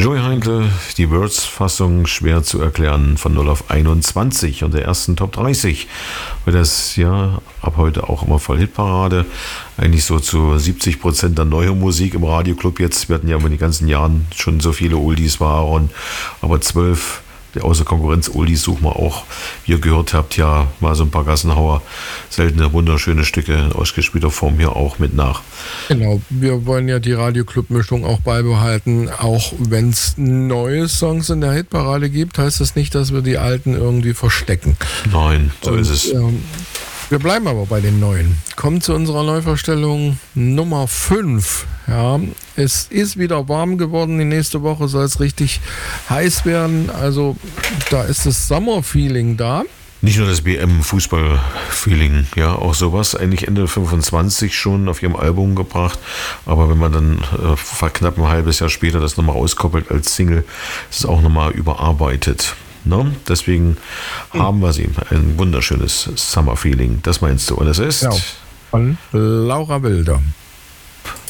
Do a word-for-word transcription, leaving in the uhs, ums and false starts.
Joey Heindl, die Words-Fassung schwer zu erklären von null auf einundzwanzig und der ersten Top dreißig. Weil das ja ab heute auch immer voll Hitparade. Eigentlich so zu siebzig Prozent der neue Musik im Radioclub jetzt. Wir hatten ja über die ganzen Jahren schon so viele Oldies waren, aber zwölf. Außer Konkurrenz Oldies suchen wir auch, wie ihr gehört habt, ja mal so ein paar Gassenhauer, seltene, wunderschöne Stücke in ausgespielter Form hier auch mit nach. Genau, wir wollen ja die Radioclub-Mischung auch beibehalten, auch wenn es neue Songs in der Hitparade gibt, heißt das nicht, dass wir die alten irgendwie verstecken. Nein, so Und, ist es. Ähm, wir bleiben aber bei den neuen. Kommen zu unserer Neuvorstellung Nummer fünf. Ja, es ist wieder warm geworden. Die nächste Woche soll es richtig heiß werden. Also da ist das Summer-Feeling da. Nicht nur das B M-Fußball-Feeling, ja, auch sowas. Eigentlich Ende fünfundzwanzig schon auf ihrem Album gebracht. Aber wenn man dann äh, knapp ein halbes Jahr später das nochmal auskoppelt als Single, ist es auch nochmal überarbeitet. No? Deswegen mhm. haben wir sie. Ein wunderschönes Summer-Feeling. Das meinst du. Und es ist... Genau. Von Laura Wilder.